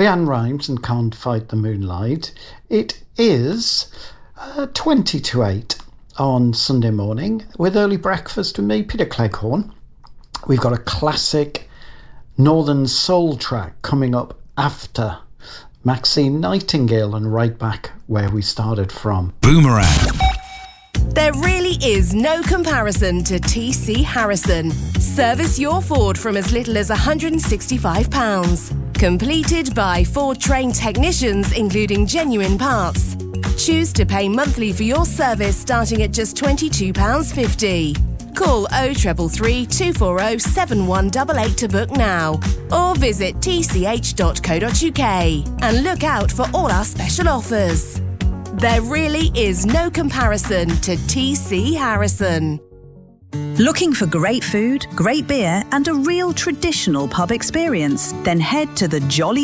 Leanne Rhymes and Can't Fight the Moonlight. It is 20 to 8 on Sunday morning with early breakfast with me, Peter Cleghorn. We've got a classic Northern Soul track coming up after Maxine Nightingale and right back where we started from. Boomerang. There really is no comparison to TC Harrison. Service your Ford from as little as £165. Completed by Ford trained technicians, including genuine parts. Choose to pay monthly for your service starting at just £22.50. Call 0333 240 7188 to book now, or visit tch.co.uk and look out for all our special offers. There really is no comparison to TC Harrison. Looking for great food, great beer and a real traditional pub experience? Then head to the Jolly